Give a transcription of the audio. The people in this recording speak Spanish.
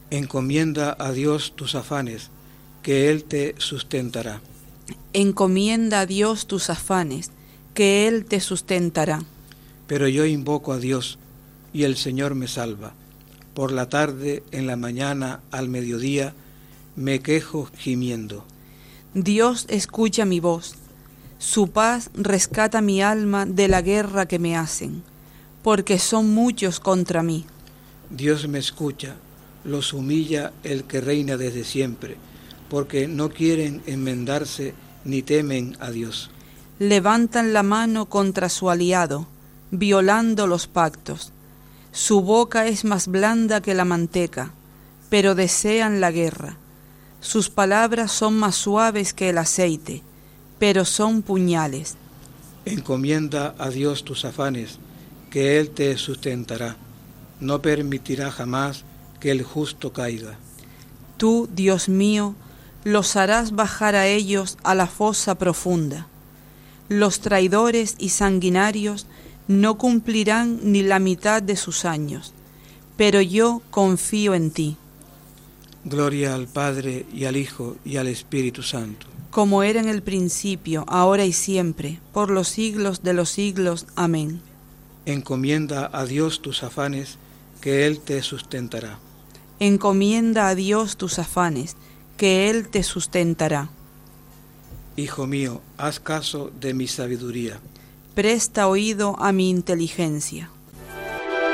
Encomienda a Dios tus afanes, que Él te sustentará. Encomienda a Dios tus afanes, que Él te sustentará. Pero yo invoco a Dios, y el Señor me salva. Por la tarde, en la mañana, al mediodía, me quejo gimiendo. Dios escucha mi voz. Su paz rescata mi alma de la guerra que me hacen, porque son muchos contra mí. Dios me escucha, los humilla el que reina desde siempre, porque no quieren enmendarse ni temen a Dios. Levantan la mano contra su aliado, violando los pactos. Su boca es más blanda que la manteca, pero desean la guerra. Sus palabras son más suaves que el aceite, pero son puñales. Encomienda a Dios tus afanes, que Él te sustentará. No permitirá jamás que el justo caiga. Tú, Dios mío, los harás bajar a ellos a la fosa profunda. Los traidores y sanguinarios no cumplirán ni la mitad de sus años, pero yo confío en ti. Gloria al Padre, y al Hijo, y al Espíritu Santo. Como era en el principio, ahora y siempre, por los siglos de los siglos. Amén. Encomienda a Dios tus afanes, que Él te sustentará. Encomienda a Dios tus afanes, que Él te sustentará. Hijo mío, haz caso de mi sabiduría. Presta oído a mi inteligencia.